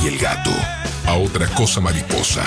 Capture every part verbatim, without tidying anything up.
y el gato. A otra cosa mariposa.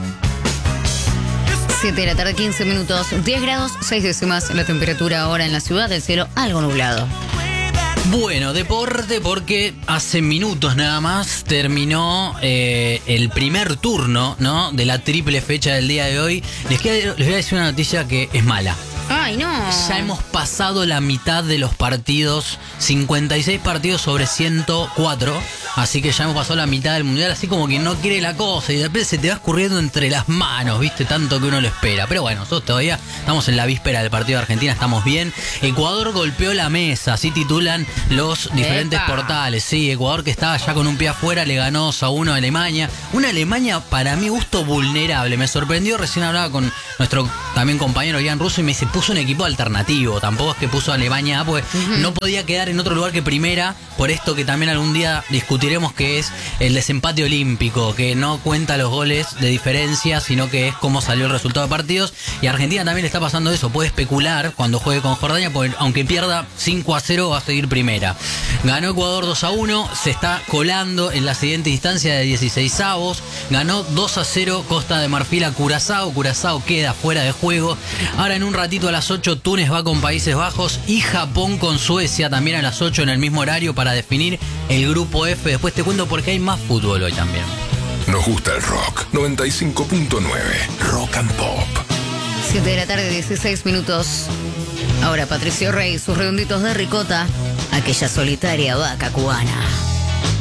siete de la tarde, quince minutos, diez grados, seis décimas la temperatura ahora en la ciudad, del cielo algo nublado. Bueno, deporte porque hace minutos nada más terminó eh, el primer turno, ¿no? De la triple fecha del día de hoy. Les, quiero, les voy a decir una noticia que es mala. Ay, no. Ya hemos pasado la mitad de los partidos, cincuenta y seis partidos sobre ciento cuatro, así que ya hemos pasado la mitad del mundial, así como que no quiere la cosa y de repente se te va escurriendo entre las manos, viste, tanto que uno lo espera. Pero bueno, nosotros todavía estamos en la víspera del partido de Argentina, estamos bien. Ecuador golpeó la mesa, así titulan los diferentes Epa. portales. Sí, Ecuador, que estaba ya con un pie afuera, le ganó dos a uno a Alemania. Una Alemania, para mi gusto, vulnerable. Me sorprendió, recién hablaba con nuestro también compañero Ian Russo y me dice, puso un equipo alternativo. Tampoco es que puso a Alemania A, porque uh-huh. no podía quedar en otro lugar que primera, por esto que también algún día discutiremos, que es el desempate olímpico, que no cuenta los goles de diferencia, sino que es cómo salió el resultado de partidos. Y a Argentina también le está pasando eso, puede especular cuando juegue con Jordania, porque aunque pierda cinco a cero va a seguir primera. Ganó Ecuador dos a uno, se está colando en la siguiente instancia de dieciseisavos. Ganó dos a cero Costa de Marfil a Curazao. Curazao queda fuera de juego. Ahora en un ratito a las ocho Túnez va con Países Bajos y Japón con Suecia también a las ocho en el mismo horario para definir el grupo F. Después te cuento porque hay más fútbol hoy también. Nos gusta el rock. noventa y cinco punto nueve Rock and Pop. siete de la tarde, dieciséis minutos. Ahora Patricio Rey, sus redonditos de ricota, aquella solitaria vaca cubana.